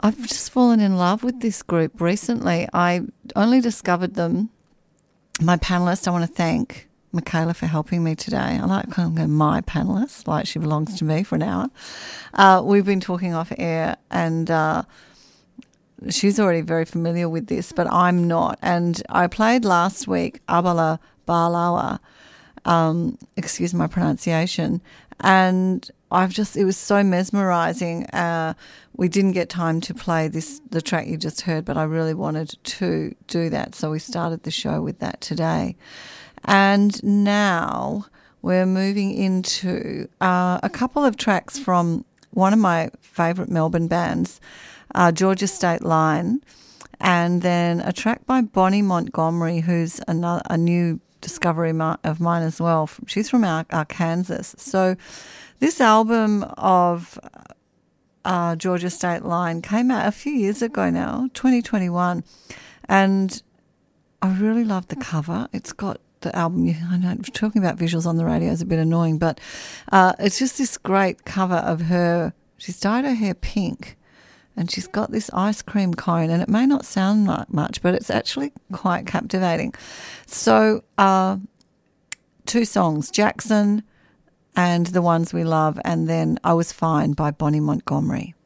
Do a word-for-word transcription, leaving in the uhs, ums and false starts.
I've just fallen in love with this group recently. I only discovered them. My panellist, I want to thank Michaela for helping me today. I like calling her my panellist, like she belongs to me for an hour. Uh, we've been talking off air, and uh, she's already very familiar with this, but I'm not. And I played last week Abala Balawa, um, excuse my pronunciation, and I've just, it was so mesmerising. Uh, we didn't get time to play this, the track you just heard, but I really wanted to do that. So we started the show with that today. And now we're moving into uh, a couple of tracks from one of my favourite Melbourne bands, uh, Georgia State Line, and then a track by Bonnie Montgomery, who's another, a new discovery of mine as well. She's from Arkansas. So this album of uh, Georgia State Line came out a few years ago now, twenty twenty-one, and I really love the cover. It's got the album, I know talking about visuals on the radio is a bit annoying, but uh, it's just this great cover of her. She's dyed her hair pink, and she's got this ice cream cone, and it may not sound like much, but it's actually quite captivating. So uh, two songs, Jackson and The Ones We Love, and then I Was Fine by Bonnie Montgomery.